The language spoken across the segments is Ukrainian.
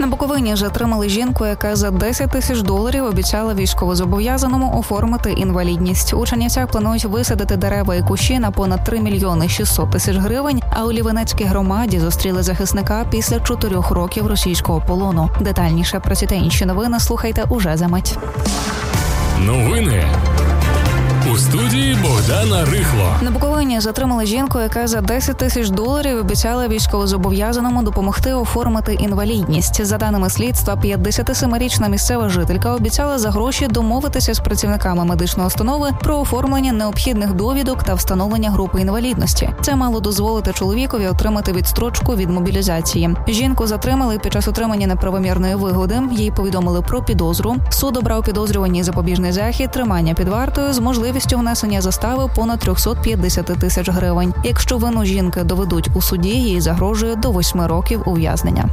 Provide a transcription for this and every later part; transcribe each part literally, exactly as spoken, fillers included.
На Буковині затримали жінку, яка за десять тисяч доларів обіцяла військовозобов'язаному оформити інвалідність. У Чернівцях планують висадити дерева і кущі на понад три мільйони шістсот тисяч гривень, а у Лівенецькій громаді зустріли захисника після чотирьох років російського полону. Детальніше про ці та інші новини слухайте уже за мить. Новини у студії Богдана Рихло. На Буковині затримали жінку, яка за десять тисяч доларів обіцяла військовозобов'язаному допомогти оформити інвалідність. За даними слідства, п'ятдесятисемирічна місцева жителька обіцяла за гроші домовитися з працівниками медичної установи про оформлення необхідних довідок та встановлення групи інвалідності. Це мало дозволити чоловікові отримати відстрочку від мобілізації. Жінку затримали під час отримання неправомірної вигоди. Їй повідомили про підозру. Суд обрав підозрюваній запобіжний захід, тримання під вартою з можливістю внесення застави понад триста п'ятдесят тисяч гривень. Якщо вину жінки доведуть у суді, їй загрожує до восьми років ув'язнення.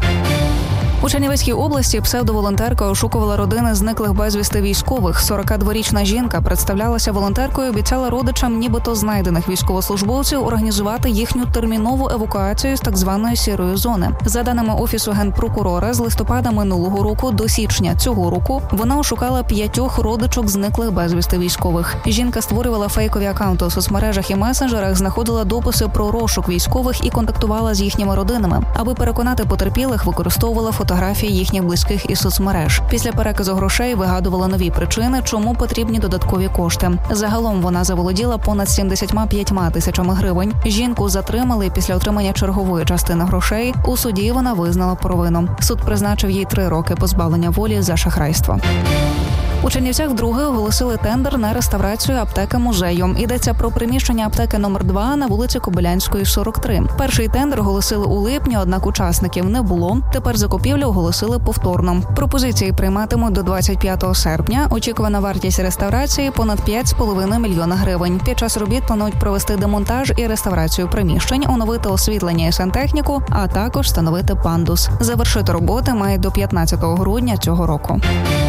У Чернівецькій області псевдоволонтерка ошукувала родини зниклих безвісти військових. сорокадворічна жінка представлялася волонтеркою і обіцяла родичам нібито знайдених військовослужбовців організувати їхню термінову евакуацію з так званої сірої зони. За даними Офісу Генпрокурора, з листопада минулого року до січня цього року вона ошукала п'ятьох родичок зниклих безвісти військових. Жінка створювала фейкові акаунти у соцмережах і месенджерах, знаходила дописи про розшук військових і контактувала з їхніми родинами. Аби переконати потерпілих, використовувала фото фотографії їхніх близьких із соцмереж. Після переказу грошей вигадувала нові причини, чому потрібні додаткові кошти. Загалом вона заволоділа понад сімдесят п'ять тисячами гривень. Жінку затримали після отримання чергової частини грошей. У суді вона визнала провину. Суд призначив їй три роки позбавлення волі за шахрайство. У Чернівцях вдруге оголосили тендер на реставрацію аптеки-музею. Йдеться про приміщення аптеки номер два на вулиці Кобилянської, сорок три. Перший тендер оголосили у липні, однак учасників не було. Тепер закупівлю оголосили повторно. Пропозиції прийматимуть до двадцять п'ятого серпня. Очікувана вартість реставрації – понад п'ять з половиною мільйона гривень. Під час робіт планують провести демонтаж і реставрацію приміщень, оновити освітлення і сантехніку, а також встановити пандус. Завершити роботи мають до п'ятнадцятого грудня цього року.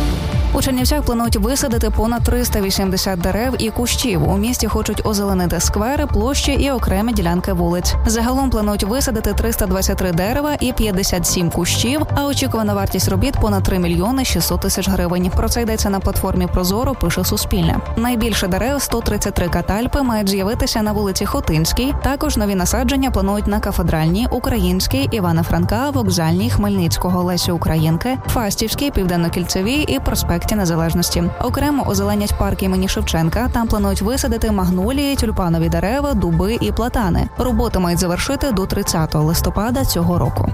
У Чернівцях планують висадити понад триста вісімдесят дерев і кущів. У місті хочуть озеленити сквери, площі і окремі ділянки вулиць. Загалом планують висадити триста двадцять три дерева і п'ятдесят сім кущів, а очікувана вартість робіт – понад три мільйони шістсот тисяч гривень. Про це йдеться на платформі Прозоро, пише Суспільне. Найбільше дерев – сто тридцять три катальпи – мають з'явитися на вулиці Хотинській. Також нові насадження планують на Кафедральній, Українській, Івана Франка, Вокзальній, Хмельницького, Лесі Українки, Фастівській, Південно-Кільцевій і Проспекті Незалежності. Окремо озеленять парк імені Шевченка. Там планують висадити магнолії, тюльпанові дерева, дуби і платани. Роботи мають завершити до тридцятого листопада цього року.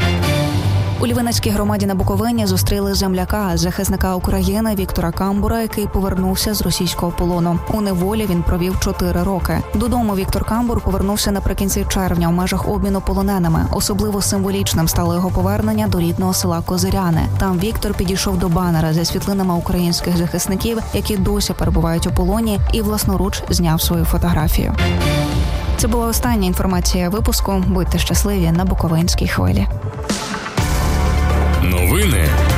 У Лівенецькій громаді на Буковині зустріли земляка, захисника України Віктора Камбура, який повернувся з російського полону. У неволі він провів чотири роки. Додому Віктор Камбур повернувся наприкінці червня у межах обміну полоненими. Особливо символічним стало його повернення до рідного села Козиряне. Там Віктор підійшов до банера зі світлинами українських захисників, які досі перебувають у полоні, і власноруч зняв свою фотографію. Це була остання інформація випуску. Будьте щасливі на Буковинській хвилі. Новини